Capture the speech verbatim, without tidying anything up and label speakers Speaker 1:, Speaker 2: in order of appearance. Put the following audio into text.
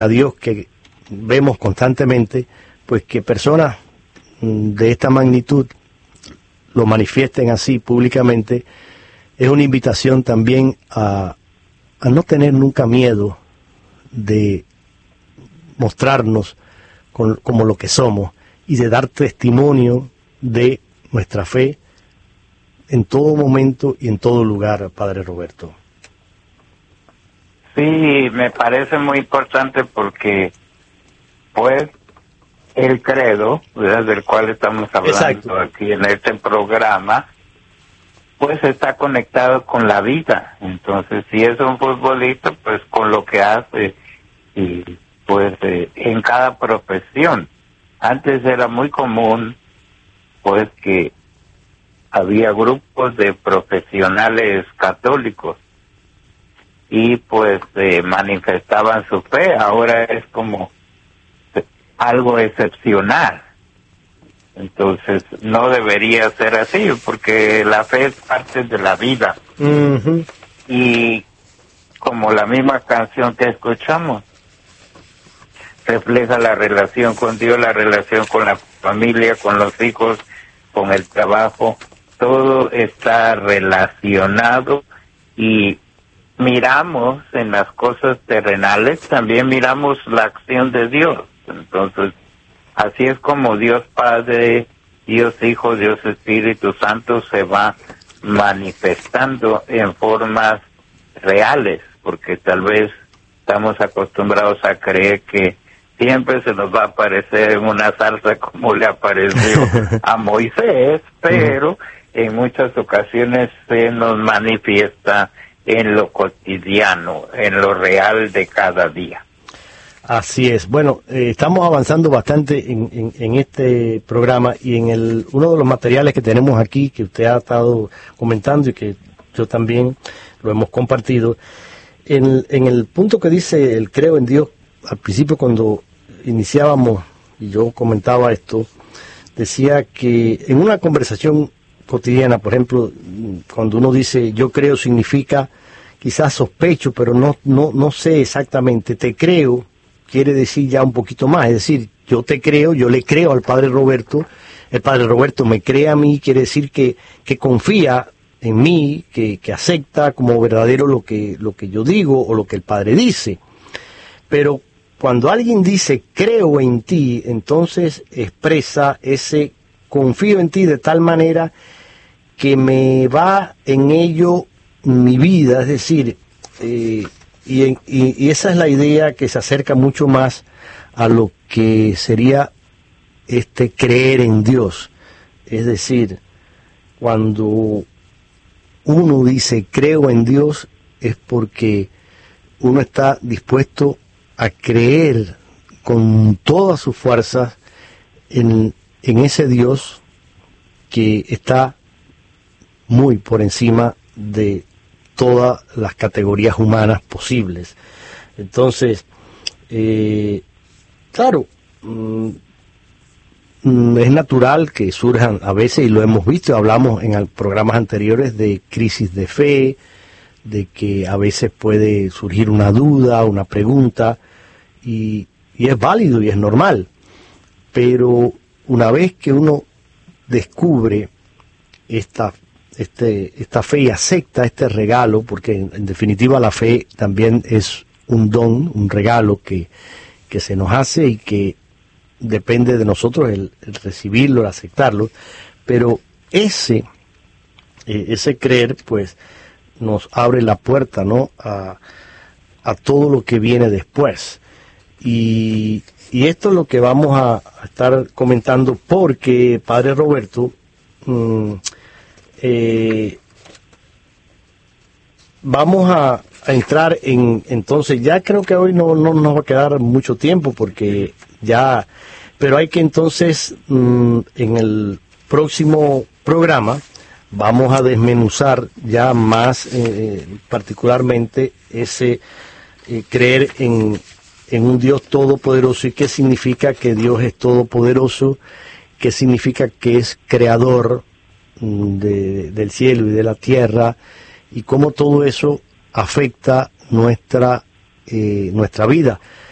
Speaker 1: a Dios que vemos constantemente, pues que personas de esta magnitud lo manifiesten así públicamente, es una invitación también a, a no tener nunca miedo de mostrarnos con, como lo que somos y de dar testimonio de nuestra fe en todo momento y en todo lugar, Padre Roberto.
Speaker 2: Sí, me parece muy importante porque, pues, el credo, ¿verdad?, del cual estamos hablando Exacto. aquí en este programa, pues está conectado con la vida. Entonces, si es un futbolista, pues con lo que hace, y pues eh, en cada profesión. Antes era muy común, pues, que había grupos de profesionales católicos y pues eh, manifestaban su fe. Ahora es como algo excepcional. Entonces no debería ser así, porque la fe es parte de la vida. Uh-huh. Y como la misma canción que escuchamos refleja la relación con Dios, la relación con la familia, con los hijos, con el trabajo, todo está relacionado. Y miramos en las cosas terrenales, también miramos la acción de Dios. Entonces, así es como Dios Padre, Dios Hijo, Dios Espíritu Santo se va manifestando en formas reales, porque tal vez estamos acostumbrados a creer que siempre se nos va a aparecer en una salsa como le apareció a Moisés, pero en muchas ocasiones se nos manifiesta en lo cotidiano, en lo real de cada día.
Speaker 1: Así es. Bueno, eh, estamos avanzando bastante en, en, en este programa, y en el uno de los materiales que tenemos aquí, que usted ha estado comentando y que yo también lo hemos compartido, en, en el punto que dice el creo en Dios, al principio cuando iniciábamos y yo comentaba esto, decía que en una conversación cotidiana, por ejemplo, cuando uno dice yo creo, significa quizás sospecho, pero no, no, no sé exactamente. Te creo quiere decir ya un poquito más, es decir, yo te creo, yo le creo al Padre Roberto, el Padre Roberto me cree a mí, quiere decir que, que confía en mí, que, que acepta como verdadero lo que, lo que yo digo o lo que el Padre dice. Pero cuando alguien dice creo en ti, entonces expresa ese confío en ti de tal manera que me va en ello mi vida, es decir, eh, y, en, y, y esa es la idea que se acerca mucho más a lo que sería este creer en Dios. Es decir, cuando uno dice creo en Dios es porque uno está dispuesto a creer con todas sus fuerzas en, en ese Dios que está muy por encima de todas las categorías humanas posibles. Entonces, eh, claro, mm, es natural que surjan a veces, y lo hemos visto, hablamos en programas anteriores de crisis de fe, de que a veces puede surgir una duda, una pregunta, y, y es válido y es normal. Pero una vez que uno descubre esta Este, esta fe y acepta este regalo, porque en, en definitiva la fe también es un don, un regalo que, que se nos hace y que depende de nosotros el, el recibirlo, el aceptarlo, pero ese, eh, ese creer pues nos abre la puerta, ¿no?, a, a todo lo que viene después. Y, y esto es lo que vamos a, a estar comentando, porque Padre Roberto, mmm, Eh, vamos a, a entrar en, entonces, ya creo que hoy no, no nos va a quedar mucho tiempo, porque ya, pero hay que entonces, mmm, en el próximo programa, vamos a desmenuzar ya más, eh, particularmente, ese eh, creer en, en un Dios todopoderoso, y qué significa que Dios es todopoderoso, qué significa que es creador De, del cielo y de la tierra, y cómo todo eso afecta nuestra eh, nuestra vida.